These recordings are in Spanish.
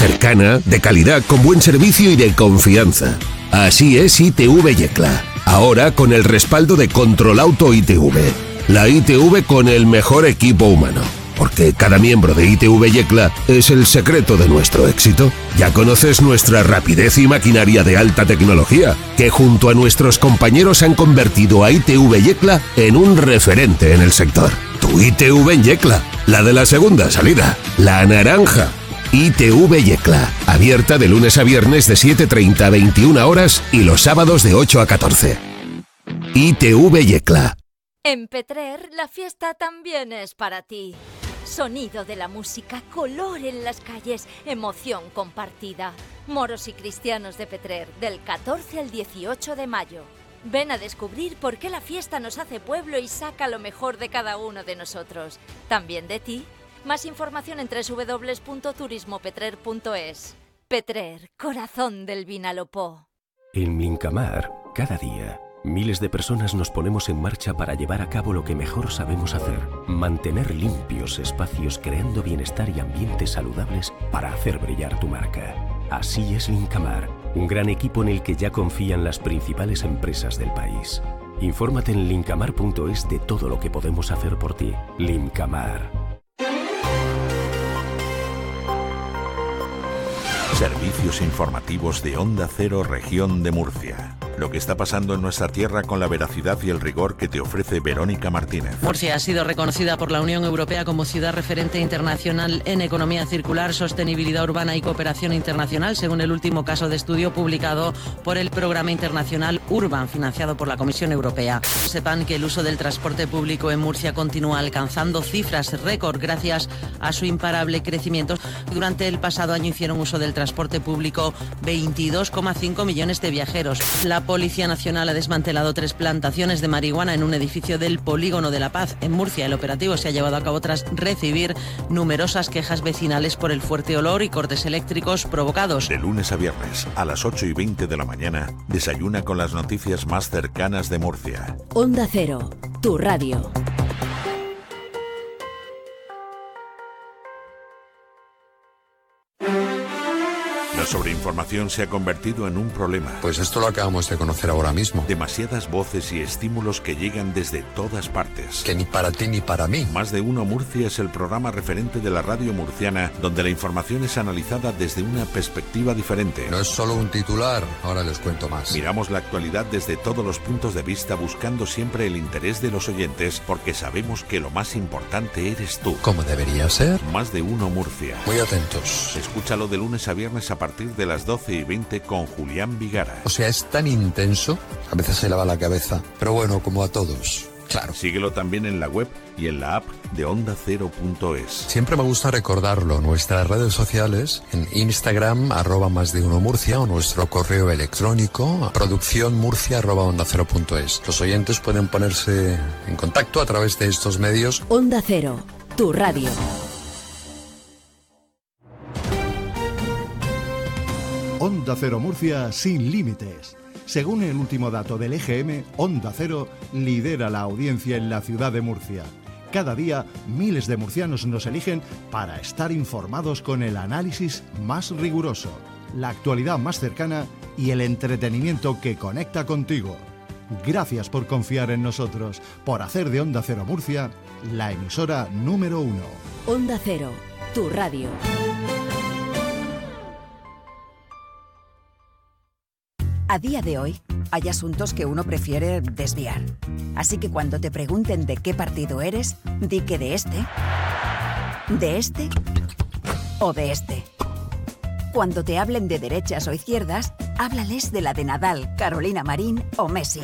cercana, de calidad, con buen servicio y de confianza. Así es ITV Yecla. Ahora con el respaldo de Control Auto ITV. La ITV con el mejor equipo humano. Porque cada miembro de ITV Yecla es el secreto de nuestro éxito. Ya conoces nuestra rapidez y maquinaria de alta tecnología, que junto a nuestros compañeros han convertido a ITV Yecla en un referente en el sector. Tu ITV en Yecla, la de la segunda salida, la naranja. ITV Yecla, abierta de lunes a viernes de 7:30 a 21 horas y los sábados de 8 a 14. ITV Yecla. En Petrer, la fiesta también es para ti. Sonido de la música, color en las calles, emoción compartida. Moros y cristianos de Petrer, del 14 al 18 de mayo. Ven a descubrir por qué la fiesta nos hace pueblo y saca lo mejor de cada uno de nosotros. También de ti. Más información en www.turismopetrer.es. Petrer, corazón del Vinalopó. En Lincamar, cada día, miles de personas nos ponemos en marcha para llevar a cabo lo que mejor sabemos hacer: mantener limpios espacios, creando bienestar y ambientes saludables para hacer brillar tu marca. Así es Lincamar, un gran equipo en el que ya confían las principales empresas del país. Infórmate en lincamar.es de todo lo que podemos hacer por ti. Lincamar. Servicios informativos de Onda Cero, Región de Murcia. Lo que está pasando en nuestra tierra con la veracidad y el rigor que te ofrece Verónica Martínez. Murcia ha sido reconocida por la Unión Europea como ciudad referente internacional en economía circular, sostenibilidad urbana y cooperación internacional, según el último caso de estudio publicado por el programa internacional Urban, financiado por la Comisión Europea. Sepan que el uso del transporte público en Murcia continúa alcanzando cifras récord gracias a su imparable crecimiento. Durante el pasado año hicieron uso del transporte público 22,5 millones de viajeros. La Policía Nacional ha desmantelado 3 plantaciones de marihuana en un edificio del Polígono de la Paz, en Murcia. El operativo se ha llevado a cabo tras recibir numerosas quejas vecinales por el fuerte olor y cortes eléctricos provocados. De lunes a viernes, a las 8:20 de la mañana, desayuna con las noticias más cercanas de Murcia. Onda Cero, tu radio. La sobreinformación se ha convertido en un problema. Pues esto lo acabamos de conocer ahora mismo. Demasiadas voces y estímulos que llegan desde todas partes. Que ni para ti ni para mí. Más de Uno Murcia es el programa referente de la radio murciana, donde la información es analizada desde una perspectiva diferente. No es solo un titular, ahora les cuento más. Miramos la actualidad desde todos los puntos de vista, buscando siempre el interés de los oyentes, porque sabemos que lo más importante eres tú. Como debería ser. Más de Uno Murcia. Muy atentos. Escúchalo de lunes a viernes a partir de las 12:20 con Julián Vigara. O sea, es tan intenso, a veces se lava la cabeza. Pero bueno, como a todos. Claro. Síguelo también en la web y en la app de OndaCero.es. Siempre me gusta recordarlo. Nuestras redes sociales, en Instagram, @masdeunomurcia, o nuestro correo electrónico, produccionmurcia@ondacero.es. Los oyentes pueden ponerse en contacto a través de estos medios. Onda Cero, tu radio. Onda Cero Murcia sin límites. Según el último dato del EGM, Onda Cero lidera la audiencia en la ciudad de Murcia. Cada día, miles de murcianos nos eligen para estar informados con el análisis más riguroso, la actualidad más cercana y el entretenimiento que conecta contigo. Gracias por confiar en nosotros, por hacer de Onda Cero Murcia la emisora número 1. Onda Cero, tu radio. A día de hoy, hay asuntos que uno prefiere desviar. Así que cuando te pregunten de qué partido eres, di que de este o de este. Cuando te hablen de derechas o izquierdas, háblales de la de Nadal, Carolina Marín o Messi.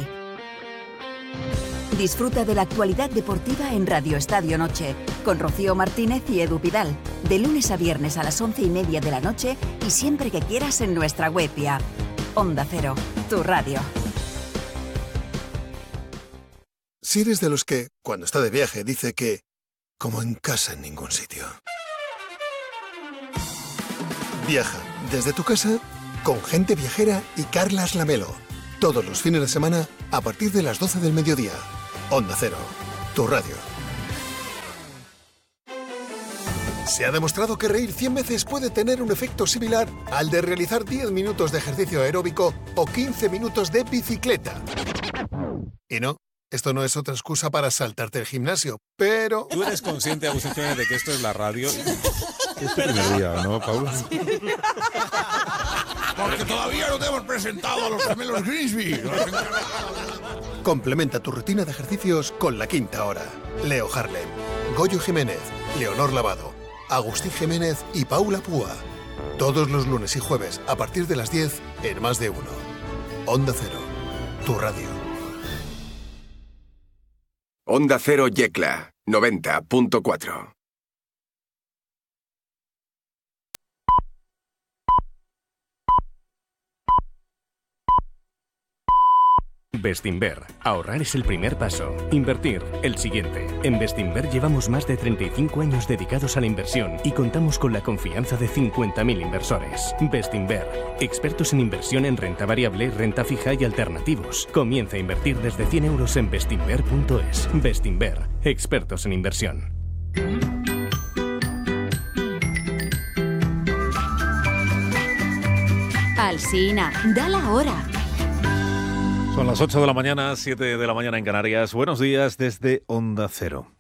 Disfruta de la actualidad deportiva en Radio Estadio Noche, con Rocío Martínez y Edu Pidal, de lunes a viernes a las 11:30 de la noche y siempre que quieras en nuestra web y app. Onda Cero, tu radio. Si eres de los que, cuando está de viaje, dice que como en casa en ningún sitio. Viaja desde tu casa con Gente Viajera y Carlas Lamelo. Todos los fines de semana a partir de las 12 del mediodía. Onda Cero, tu radio. Se ha demostrado que reír 100 veces puede tener un efecto similar al de realizar 10 minutos de ejercicio aeróbico o 15 minutos de bicicleta. Y no, esto no es otra excusa para saltarte el gimnasio, pero... ¿Tú eres consciente, Agustín Jiménez, de que esto es la radio? Es tu primer día, ¿no, Paula? Sí. Porque todavía no te hemos presentado a los gemelos Grimsby. Complementa tu rutina de ejercicios con La Quinta Hora. Leo Harlem, Goyo Jiménez, Leonor Lavado, Agustín Jiménez y Paula Púa. Todos los lunes y jueves a partir de las 10 en Más de Uno. Onda Cero, tu radio. Onda Cero Yecla, 90.4. Bestinver. Ahorrar es el primer paso. Invertir, el siguiente. En Bestinver llevamos más de 35 años dedicados a la inversión y contamos con la confianza de 50.000 inversores. Bestinver. Expertos en inversión en renta variable, renta fija y alternativos. Comienza a invertir desde 100 euros en bestinver.es. Bestinver. Expertos en inversión. Alsina, da la hora. Son las 8 de la mañana, 7 de la mañana en Canarias. Buenos días desde Onda Cero.